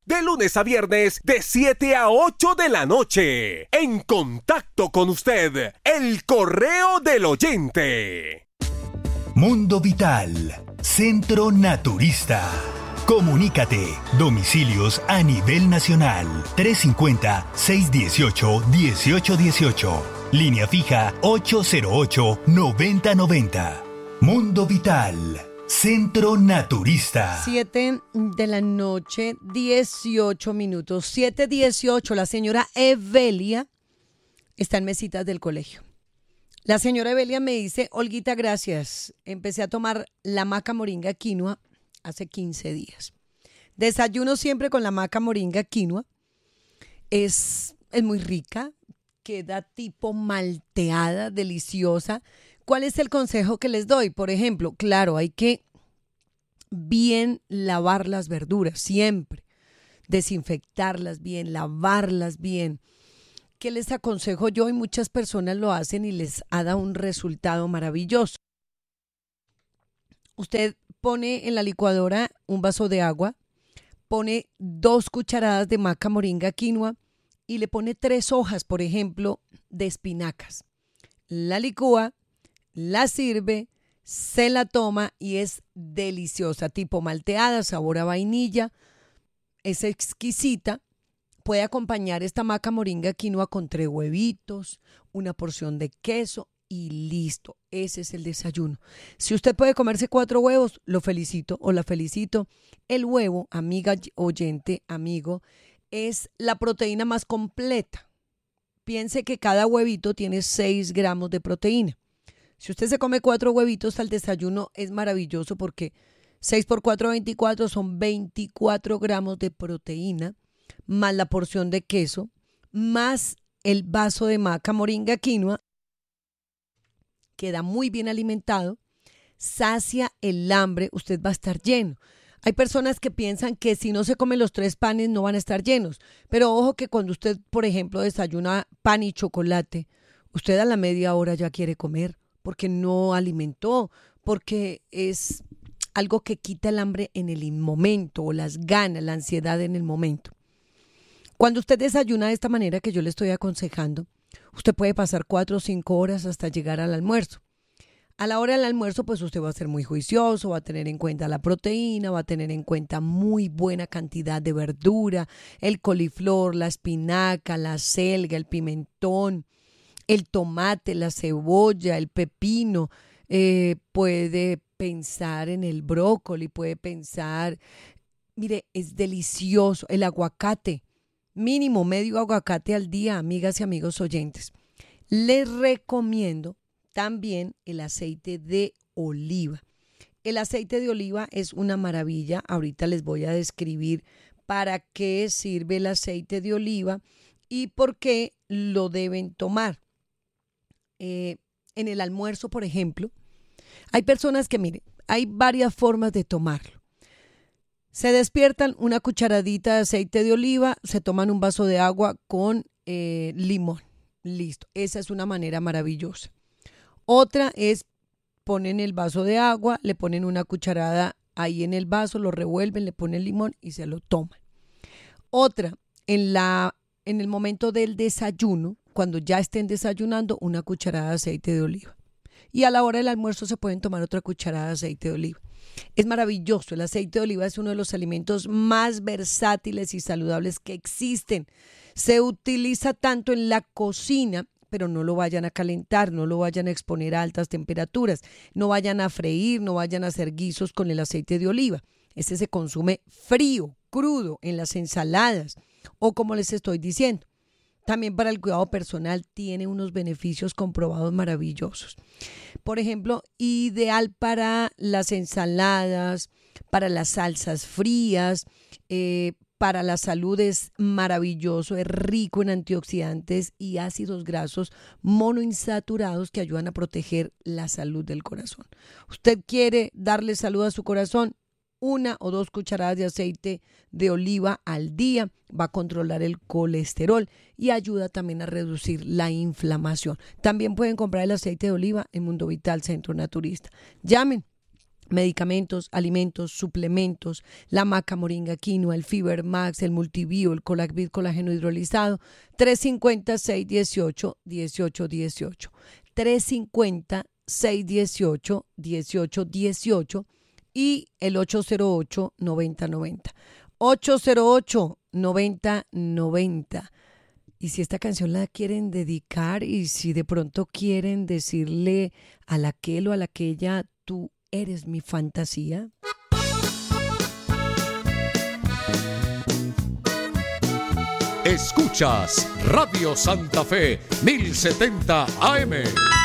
de lunes a viernes de 7 a 8 de la noche. En contacto con usted, el correo del oyente. Mundo Vital, Centro Naturista. Comunícate. Domicilios a nivel nacional. 350-618-1818. Línea fija 808-9090. Mundo Vital, Centro Naturista. 7 de la noche, 18 minutos. 7:18. La señora Evelia está en mesitas del colegio. La señora Evelia me dice: Olguita, gracias. Empecé a tomar la maca moringa quinoa hace 15 días. Desayuno siempre con la maca moringa quinoa. Es muy rica, queda tipo malteada, deliciosa. ¿Cuál es el consejo que les doy? Por ejemplo, claro, hay que bien lavar las verduras, siempre. Desinfectarlas bien, lavarlas bien. ¿Qué les aconsejo yo? Y muchas personas lo hacen y les ha dado un resultado maravilloso. Usted pone en la licuadora un vaso de agua, pone 2 cucharadas de maca moringa quinoa y le pone 3 hojas, por ejemplo, de espinacas. La licúa, la sirve, se la toma y es deliciosa, tipo malteada, sabor a vainilla, es exquisita. Puede acompañar esta maca moringa quinoa con 3 huevitos, una porción de queso y listo. Ese es el desayuno. Si usted puede comerse 4 huevos, lo felicito o la felicito. El huevo, amiga oyente, amigo, es la proteína más completa. Piense que cada huevito tiene 6 gramos de proteína. Si usted se come 4 huevitos al desayuno, es maravilloso porque 6 por 4, 24, son 24 gramos de proteína, más la porción de queso, más el vaso de maca moringa quinoa. Queda muy bien alimentado, sacia el hambre, usted va a estar lleno. Hay personas que piensan que si no se comen los 3 panes no van a estar llenos, pero ojo que cuando usted, por ejemplo, desayuna pan y chocolate, usted a la media hora ya quiere comer porque no alimentó, porque es algo que quita el hambre en el momento o las ganas, la ansiedad en el momento. Cuando usted desayuna de esta manera que yo le estoy aconsejando, usted puede pasar 4 o 5 horas hasta llegar al almuerzo. A la hora del almuerzo, pues usted va a ser muy juicioso, va a tener en cuenta la proteína, va a tener en cuenta muy buena cantidad de verdura, el coliflor, la espinaca, la selga, el pimentón, el tomate, la cebolla, el pepino. Puede pensar en el brócoli, puede pensar, mire, es delicioso, el aguacate. Mínimo medio aguacate al día, amigas y amigos oyentes. Les recomiendo también el aceite de oliva. El aceite de oliva es una maravilla. Ahorita les voy a describir para qué sirve el aceite de oliva y por qué lo deben tomar. En el almuerzo, por ejemplo, hay personas que, miren, hay varias formas de tomarlo. Se despiertan, una cucharadita de aceite de oliva, se toman un vaso de agua con limón. Listo, esa es una manera maravillosa. Otra es, ponen el vaso de agua, le ponen una cucharada ahí en el vaso, lo revuelven, le ponen limón y se lo toman. Otra, en el momento del desayuno, cuando ya estén desayunando, una cucharada de aceite de oliva. Y a la hora del almuerzo se pueden tomar otra cucharada de aceite de oliva. Es maravilloso. El aceite de oliva es uno de los alimentos más versátiles y saludables que existen. Se utiliza tanto en la cocina, pero no lo vayan a calentar, no lo vayan a exponer a altas temperaturas, no vayan a freír, no vayan a hacer guisos con el aceite de oliva. Este se consume frío, crudo, en las ensaladas o como les estoy diciendo. También para el cuidado personal tiene unos beneficios comprobados maravillosos. Por ejemplo, ideal para las ensaladas, para las salsas frías, para la salud es maravilloso, es rico en antioxidantes y ácidos grasos monoinsaturados que ayudan a proteger la salud del corazón. ¿Usted quiere darle salud a su corazón? 1 o 2 cucharadas de aceite de oliva al día va a controlar el colesterol y ayuda también a reducir la inflamación. También pueden comprar el aceite de oliva en Mundo Vital Centro Naturista. Llamen medicamentos, alimentos, suplementos, la maca, moringa, quinoa, el Fiber Max, el Multivio, el Colacvid, colágeno hidrolizado, 350-618-1818, 350-618-1818 y el 808-9090, 808-9090. Y si esta canción la quieren dedicar y si de pronto quieren decirle a la aquel o a la aquella, tú eres mi fantasía. Escuchas Radio Santa Fe 1070 AM.